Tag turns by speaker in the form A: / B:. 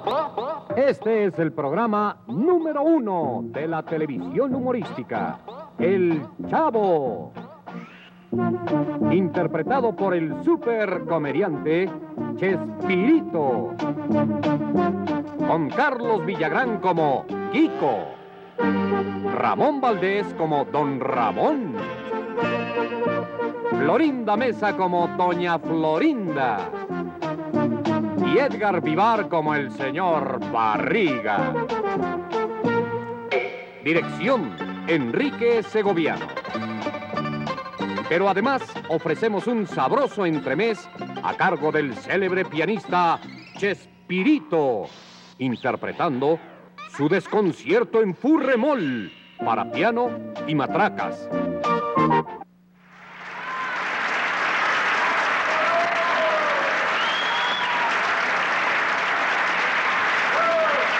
A: Este es el programa número 1 de la televisión humorística, El Chavo. Interpretado por el supercomediante Chespirito. Con Carlos Villagrán como Kiko. Ramón Valdés como Don Ramón. Florinda Mesa como Doña Florinda. Y Edgar Vivar como el señor Barriga. Dirección, Enrique Segoviano. Pero además ofrecemos un sabroso entremés a cargo del célebre pianista Chespirito, interpretando su desconcierto en fu remol para piano y matracas.